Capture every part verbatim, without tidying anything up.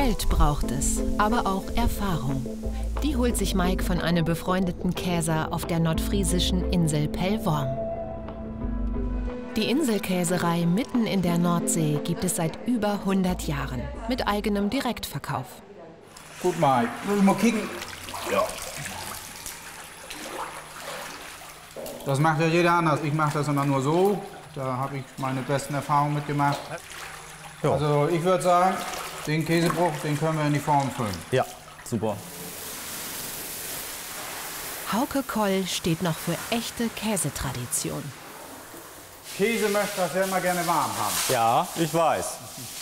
Geld braucht es, aber auch Erfahrung. Die holt sich Mike von einem befreundeten Käser auf der nordfriesischen Insel Pellworm. Die Inselkäserei mitten in der Nordsee gibt es seit über hundert Jahren mit eigenem Direktverkauf. Gut, Mike. Will ich mal kicken? Ja. Das macht ja jeder anders. Ich mache das immer nur so. Da habe ich meine besten Erfahrungen mitgemacht. Ja. Also ich würde sagen, den Käsebruch, den können wir in die Form füllen. Ja, super. Hauke Koll steht noch für echte Käsetradition. Käse möchte das ja immer gerne warm haben. Ja, ich weiß.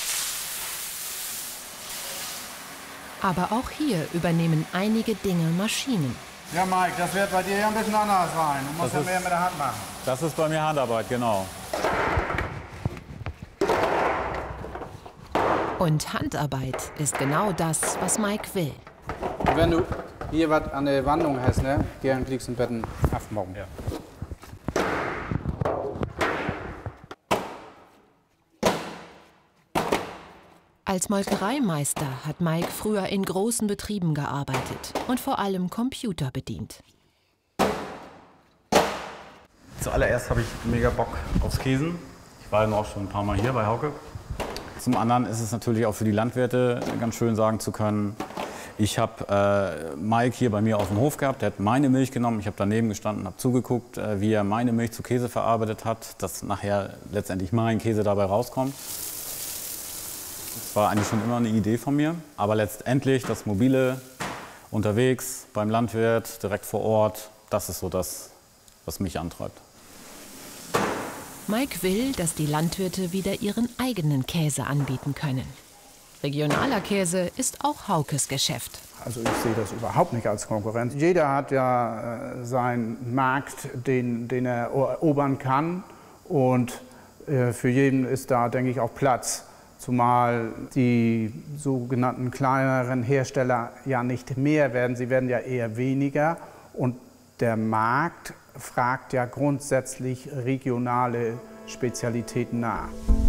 Aber auch hier übernehmen einige Dinge Maschinen. Ja, Mike, das wird bei dir ja ein bisschen anders sein. Du musst ja mehr mit der Hand machen. Das ist bei mir Handarbeit, genau. Und Handarbeit ist genau das, was Mike will. Und wenn du hier was an der Wandung hast, ne, gern kriegst du einen Betten aufmachen. Ja. Als Molkereimeister hat Mike früher in großen Betrieben gearbeitet und vor allem Computer bedient. Zuallererst habe ich mega Bock aufs Käsen. Ich war ja auch schon ein paar Mal hier bei Hauke. Zum anderen ist es natürlich auch für die Landwirte ganz schön sagen zu können, ich habe äh, Mike hier bei mir auf dem Hof gehabt, der hat meine Milch genommen, ich habe daneben gestanden, habe zugeguckt, äh, wie er meine Milch zu Käse verarbeitet hat, dass nachher letztendlich mein Käse dabei rauskommt. Das war eigentlich schon immer eine Idee von mir, aber letztendlich das Mobile, unterwegs, beim Landwirt, direkt vor Ort, das ist so das, was mich antreibt. Mike will, dass die Landwirte wieder ihren eigenen Käse anbieten können. Regionaler Käse ist auch Haukes Geschäft. Also ich sehe das überhaupt nicht als Konkurrenz. Jeder hat ja äh, seinen Markt, den, den er erobern kann. Und äh, für jeden ist da, denke ich, auch Platz. Zumal die sogenannten kleineren Hersteller ja nicht mehr werden, sie werden ja eher weniger. Und der Markt fragt ja grundsätzlich regionale Spezialitäten nach.